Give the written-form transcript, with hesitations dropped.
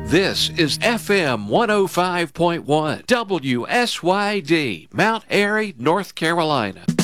This is FM 105.1 WSYD, Mount Airy, North Carolina.